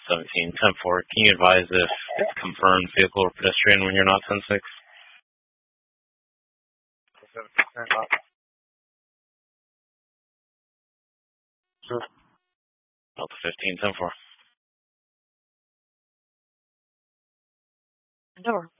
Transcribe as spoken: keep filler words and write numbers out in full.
seventeen ten four. Can you advise if it's confirmed vehicle or pedestrian when you're not ten six? Delta fifteen ten four. Door.